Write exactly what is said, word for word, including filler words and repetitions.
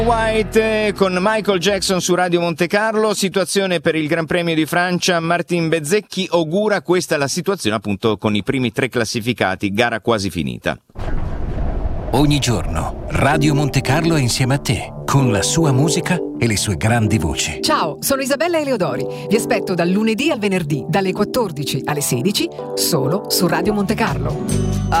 White con Michael Jackson su Radio Monte Carlo. Situazione per il Gran Premio di Francia. Martin Bezzecchi augura questa la situazione appunto con i primi tre classificati, gara quasi finita. Ogni giorno Radio Monte Carlo è insieme a te con la sua musica e le sue grandi voci. Ciao, sono Isabella Eleodori. Vi aspetto dal lunedì al venerdì dalle quattordici alle sedici solo su Radio Monte Carlo.